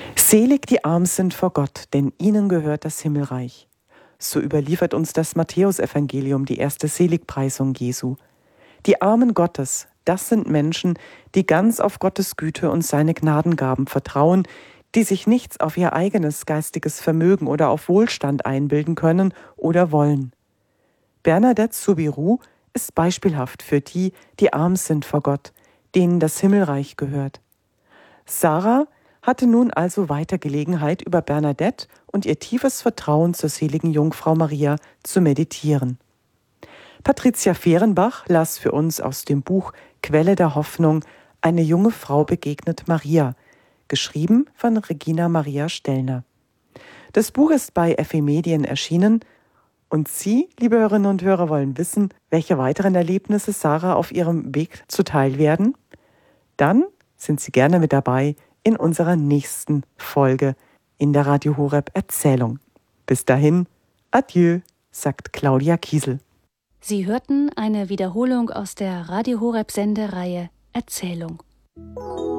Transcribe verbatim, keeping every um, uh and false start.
Selig die arm sind vor Gott, denn ihnen gehört das Himmelreich. So überliefert uns das Matthäusevangelium, die erste Seligpreisung Jesu. Die Armen Gottes, das sind Menschen, die ganz auf Gottes Güte und seine Gnadengaben vertrauen, die sich nichts auf ihr eigenes geistiges Vermögen oder auf Wohlstand einbilden können oder wollen. Bernadette Soubirous ist beispielhaft für die, die arm sind vor Gott, denen das Himmelreich gehört. Sarah hatte nun also weiter Gelegenheit, über Bernadette und ihr tiefes Vertrauen zur seligen Jungfrau Maria zu meditieren. Patricia Fehrenbach las für uns aus dem Buch Quelle der Hoffnung Eine junge Frau begegnet Maria, geschrieben von Regina Maria Stellner. Das Buch ist bei F E Medien erschienen und Sie, liebe Hörerinnen und Hörer, wollen wissen, welche weiteren Erlebnisse Sarah auf ihrem Weg zuteil werden? Dann sind Sie gerne mit dabei in unserer nächsten Folge in der Radio Horeb Erzählung. Bis dahin, adieu, sagt Claudia Kiesel. Sie hörten eine Wiederholung aus der Radio Horeb Sendereihe Erzählung.